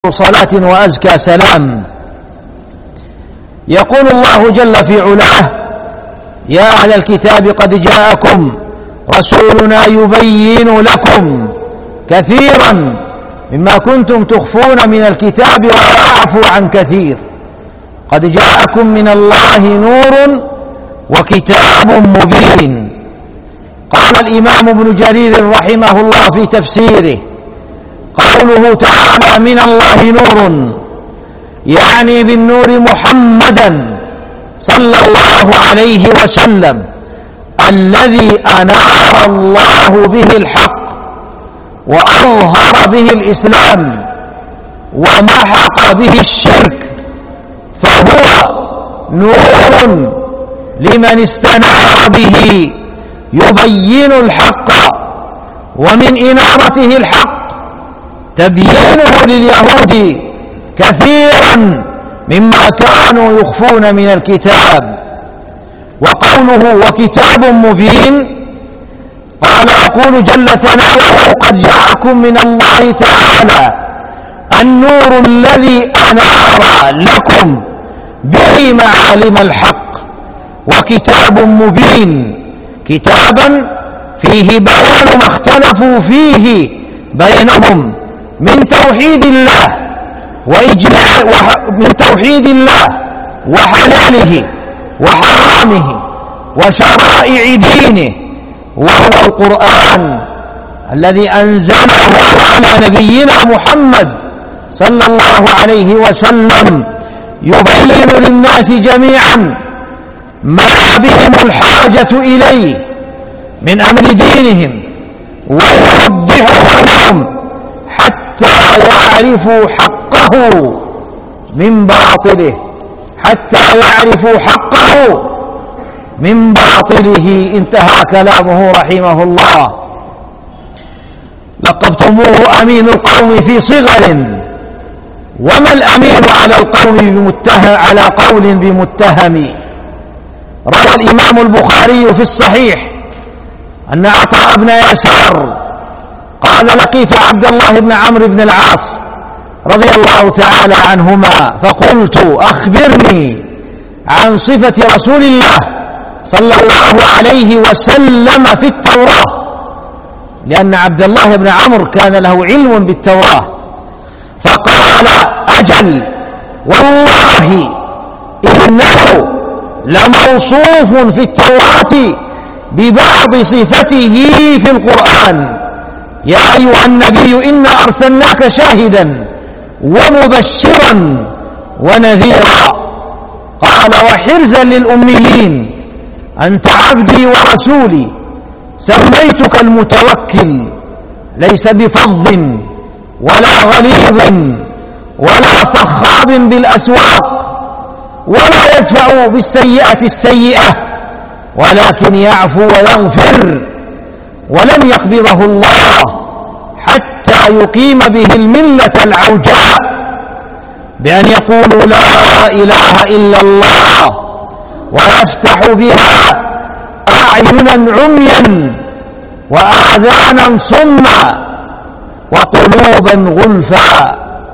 صلاة وأزكى سلام. يقول الله جل في علاه: يا أهل الكتاب قد جاءكم رسولنا يبين لكم كثيرا مما كنتم تخفون من الكتاب ويعفو عن كثير. قد جاءكم من الله نور وكتاب مبين. قال الإمام ابن جرير رحمه الله في تفسيره: قوله تعالى من الله نور يعني بالنور محمدا صلى الله عليه وسلم الذي أنار الله به الحق وأظهر به الإسلام ومحق به الشرك، فهو نور لمن استنار به يبين الحق، ومن إنارته الحق تبيينه لليهود كثيرا مما كانوا يخفون من الكتاب. وقوله وكتاب مبين، قال يقول جل ثناؤه: قد جاءكم من الله تعالى النور الذي أنار لكم به معالم الحق، وكتاب مبين كتابا فيه بيان ما اختلفوا فيه بينهم من توحيد الله وحلاله وحرامه وشرائع دينه، وهو القرآن الذي أنزله على نبينا محمد صلى الله عليه وسلم، يبين للناس جميعا ما بهم الحاجة إليه من أمر دينهم، ويوضحه لهم حتى يعرفوا حقه من باطله، انتهى كلامه رحمه الله. لقبتموه أمين القوم في صغر، وما الأمين على قول بمتهم. روى الإمام البخاري في الصحيح أن عطاء بن يسار قال: لقيت عبد الله بن عمرو بن العاص رضي الله تعالى عنهما فقلت: أخبرني عن صفة رسول الله صلى الله عليه وسلم في التوراة، لأن عبد الله بن عمرو كان له علم بالتوراة. فقال: أجل والله إنه لموصوف في التوراة ببعض صفته في القرآن. يا أيها النبي إنا أرسلناك شاهدا ومبشرا ونذيرا. قال: وحرزا للأميين أنت عبدي ورسولي، سميتك المتوكل، ليس بفظ ولا غليظ ولا صخاب بالأسواق، ولا يدفع بالسيئة السيئة، ولكن يعفو ويغفر، ولن يقبضه الله حتى يقيم به الملة العوجاء بأن يقولوا لا إله إلا الله، ويفتح بها أعينا عميا وآذانا صما وقلوبا غلفا.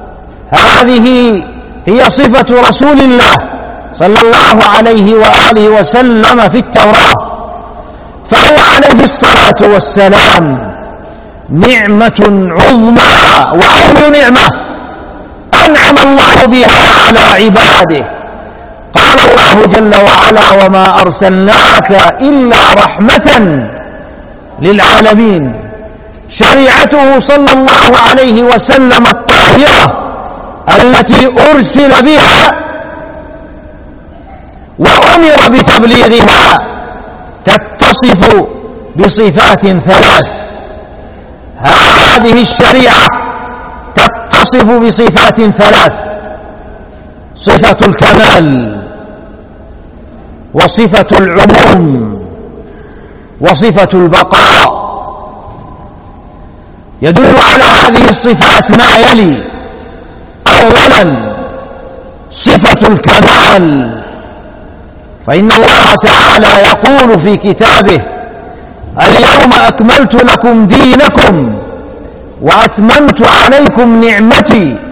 هذه هي صفة رسول الله صلى الله عليه وآله وسلم في التوراة. فهو عليه الصلاة والسلام نعمة عظمى، وأي نعمة أنعم الله بها على عباده. قال الله جل وعلا: وما أرسلناك إلا رحمة للعالمين. شريعته صلى الله عليه وسلم الطاهرة التي أرسل بها وأمر بتبليغها تتصف بصفات ثلاث. هذه الشريعة تتصف بصفات ثلاث: صفة الكمال، وصفة العموم، وصفة البقاء. يدل على هذه الصفات ما يلي: أولا صفة الكمال، فإن الله تعالى يقول في كتابه: اليوم أكملت لكم دينكم وأتممت عليكم نعمتي